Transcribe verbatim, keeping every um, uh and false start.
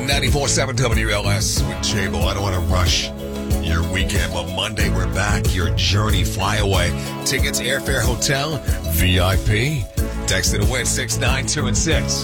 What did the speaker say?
ninety-four point seven W L S with Jable. I don't want to rush your weekend, but Monday we're back. Your journey flyaway. Tickets, airfare, hotel, V I P. Text it away at six nine two and six.